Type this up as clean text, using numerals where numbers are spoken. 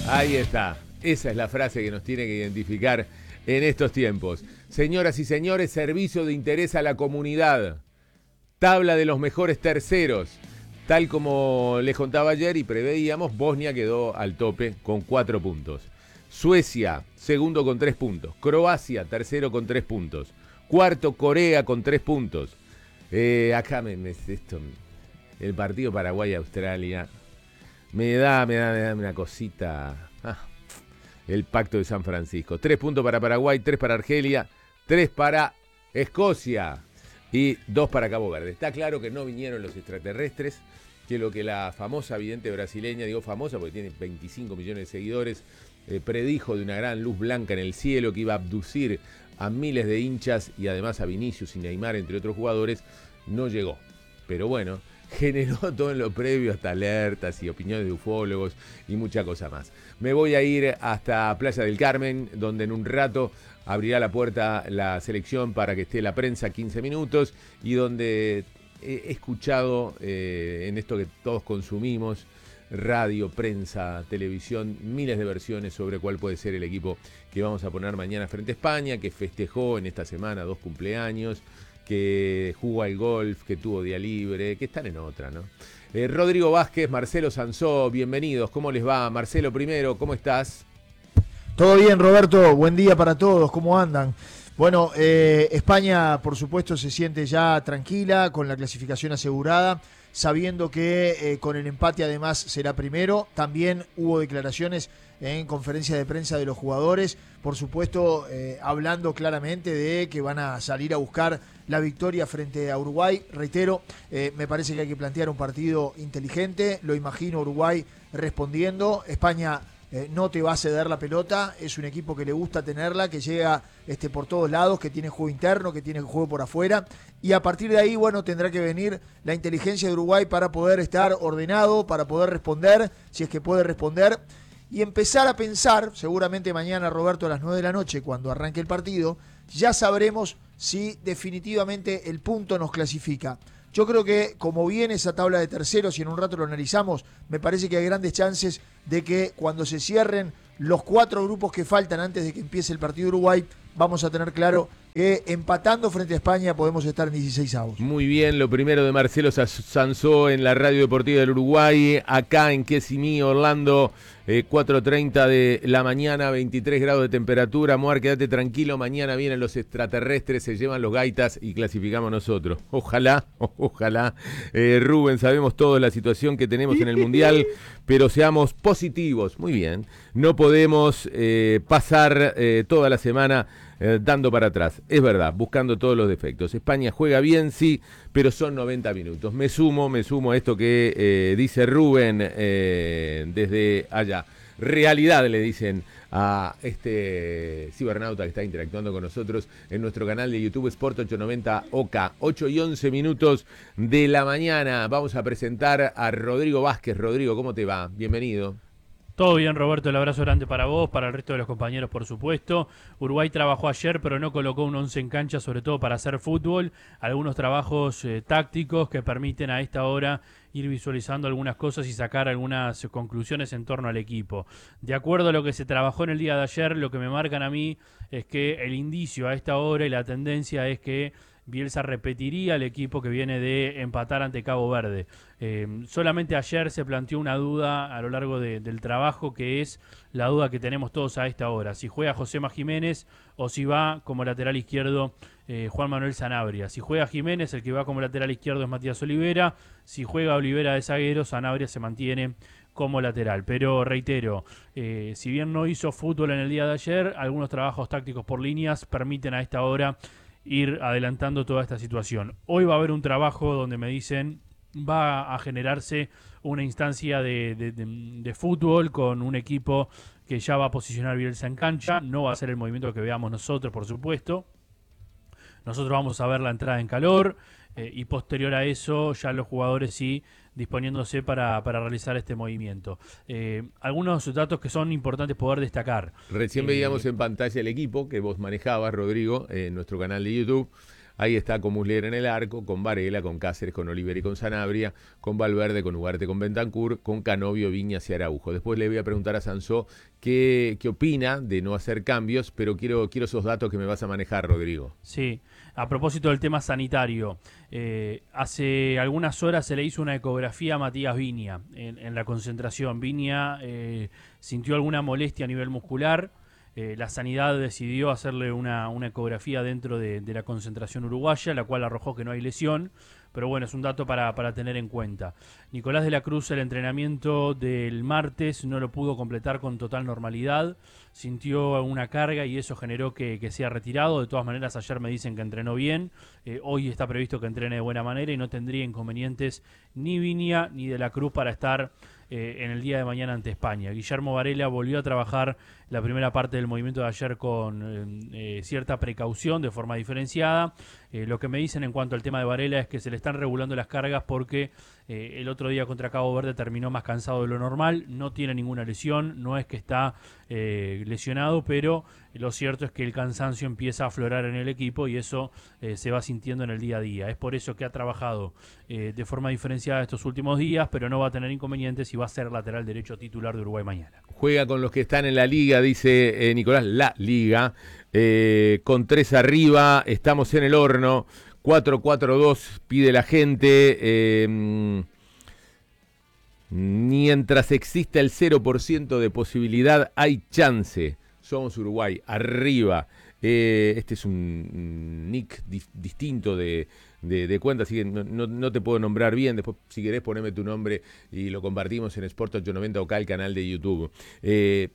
Ahí está. Esa es la frase que nos tiene que identificar en estos tiempos. Señoras y señores, servicio de interés a la comunidad. Tabla de los mejores terceros. Tal como les contaba ayer y preveíamos, Bosnia quedó al tope con 4 puntos. Suecia, segundo con 3 puntos. Croacia, tercero con 3 puntos. Cuarto, Corea con 3 puntos. Acá el partido Paraguay-Australia me da una cosita. El pacto de San Francisco. 3 puntos para Paraguay, 3 para Argelia, 3 para Escocia y 2 para Cabo Verde. Está claro que no vinieron los extraterrestres, que lo que la famosa vidente brasileña, digo famosa porque tiene 25 millones de seguidores, predijo de una gran luz blanca en el cielo que iba a abducir a miles de hinchas y además a Vinicius y Neymar, entre otros jugadores, no llegó. Pero bueno, generó todo en lo previo, hasta alertas y opiniones de ufólogos y mucha cosa más. Me voy a ir hasta Playa del Carmen, donde en un rato abrirá la puerta la selección para que esté la prensa 15 minutos y donde he escuchado en esto que todos consumimos, radio, prensa, televisión, miles de versiones sobre cuál puede ser el equipo que vamos a poner mañana frente a España, que festejó en esta semana 2 cumpleaños, que jugó al golf, que tuvo día libre, que están en otra, ¿no? Rodrigo Vázquez, Marcelo Sansó, bienvenidos. ¿Cómo les va? Marcelo primero, ¿cómo estás? Todo bien, Roberto. Buen día para todos. ¿Cómo andan? Bueno, España, por supuesto, se siente ya tranquila, con la clasificación asegurada, sabiendo que con el empate además será primero. También hubo declaraciones en conferencia de prensa de los jugadores, por supuesto, hablando claramente de que van a salir a buscar la victoria frente a Uruguay. Reitero, me parece que hay que plantear un partido inteligente. Lo imagino Uruguay respondiendo. España no te va a ceder la pelota, es un equipo que le gusta tenerla, que llega por todos lados, que tiene juego interno, que tiene juego por afuera, y a partir de ahí, bueno, tendrá que venir la inteligencia de Uruguay para poder estar ordenado, para poder responder, si es que puede responder, y empezar a pensar, seguramente mañana, Roberto, a las 9 de la noche, cuando arranque el partido, ya sabremos si definitivamente el punto nos clasifica. Yo creo que como viene esa tabla de terceros y en un rato lo analizamos, me parece que hay grandes chances de que cuando se cierren los 4 grupos que faltan antes de que empiece el partido de Uruguay, vamos a tener claro que empatando frente a España podemos estar en 16avos. Muy bien, lo primero de Marcelo Sansó en la Radio Deportiva del Uruguay, acá en Quesimí, Orlando, 4:30 de la mañana, 23 grados de temperatura. Moar, quédate tranquilo, mañana vienen los extraterrestres, se llevan los gaitas y clasificamos nosotros. Ojalá, ojalá. Rubén, sabemos toda la situación que tenemos en el Mundial, pero seamos positivos. Muy bien, no podemos pasar toda la semana dando para atrás. Es verdad, buscando todos los defectos. España juega bien, sí, pero son 90 minutos. Me sumo a esto que dice Rubén desde allá. Realidad le dicen a este cibernauta que está interactuando con nosotros en nuestro canal de YouTube Sport 890 OK. 8:11 minutos de la mañana. Vamos a presentar a Rodrigo Vázquez. Rodrigo, ¿cómo te va? Bienvenido. Todo bien, Roberto, el abrazo grande para vos, para el resto de los compañeros, por supuesto. Uruguay trabajó ayer, pero no colocó un 11 en cancha, sobre todo para hacer fútbol. Algunos trabajos tácticos que permiten a esta hora ir visualizando algunas cosas y sacar algunas conclusiones en torno al equipo. De acuerdo a lo que se trabajó en el día de ayer, lo que me marcan a mí es que el indicio a esta hora y la tendencia es que Bielsa repetiría el equipo que viene de empatar ante Cabo Verde. Solamente ayer se planteó una duda a lo largo del trabajo, que es la duda que tenemos todos a esta hora. Si juega Josema Jiménez o si va como lateral izquierdo Juan Manuel Sanabria. Si juega Jiménez, el que va como lateral izquierdo es Matías Olivera. Si juega Olivera de zaguero, Sanabria se mantiene como lateral. Pero reitero, si bien no hizo fútbol en el día de ayer, algunos trabajos tácticos por líneas permiten a esta hora ir adelantando toda esta situación. Hoy va a haber un trabajo donde me dicen va a generarse una instancia de fútbol con un equipo que ya va a posicionar Bielsa en cancha. No va a ser el movimiento que veamos nosotros, por supuesto. Nosotros vamos a ver la entrada en calor y posterior a eso ya los jugadores sí disponiéndose para realizar este movimiento. Algunos datos que son importantes poder destacar. Recién veíamos en pantalla el equipo que vos manejabas, Rodrigo, en nuestro canal de YouTube. Ahí está con Muslera en el arco, con Varela, con Cáceres, con Oliver y con Sanabria, con Valverde, con Ugarte, con Bentancur, con Canovio, Viñas y Araujo. Después le voy a preguntar a Sansó qué opina de no hacer cambios, pero quiero esos datos que me vas a manejar, Rodrigo. Sí, a propósito del tema sanitario, hace algunas horas se le hizo una ecografía a Matías Viña en la concentración. Viña sintió alguna molestia a nivel muscular. La sanidad decidió hacerle una ecografía dentro de la concentración uruguaya, la cual arrojó que no hay lesión, pero bueno, es un dato para tener en cuenta. Nicolás de la Cruz, el entrenamiento del martes no lo pudo completar con total normalidad, sintió una carga y eso generó que sea retirado. De todas maneras, ayer me dicen que entrenó bien, hoy está previsto que entrene de buena manera y no tendría inconvenientes ni Viña ni de la Cruz para estar en el día de mañana ante España. Guillermo Varela volvió a trabajar la primera parte del movimiento de ayer con cierta precaución, de forma diferenciada. Lo que me dicen en cuanto al tema de Varela es que se le están regulando las cargas porque el otro día contra Cabo Verde terminó más cansado de lo normal, no tiene ninguna lesión, no es que está lesionado, pero lo cierto es que el cansancio empieza a aflorar en el equipo y eso se va sintiendo en el día a día. Es por eso que ha trabajado de forma diferenciada estos últimos días, pero no va a tener inconvenientes y va a ser lateral derecho titular de Uruguay mañana. Juega con los que están en la liga, dice Nicolás, la liga, con 3 arriba, estamos en el horno, 4-4-2 pide la gente, mientras exista el 0% de posibilidad hay chance, somos Uruguay, arriba. Este es un nick distinto de cuenta, así que no te puedo nombrar bien. Después, si querés, poneme tu nombre y lo compartimos en Sport 890 o acá el canal de YouTube.